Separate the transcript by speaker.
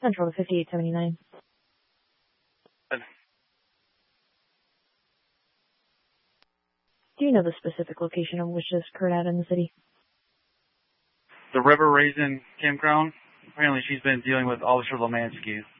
Speaker 1: Central to 5879. Do you know the specific location of which this occurred at in the city?
Speaker 2: The River Raisin Campground. Apparently she's been dealing with Officer Lemansky.